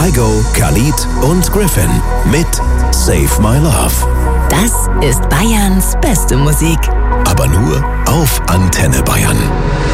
Kygo, Khalid und Griffin mit Save My Love. Das ist Bayerns beste Musik. Aber nur auf Antenne Bayern.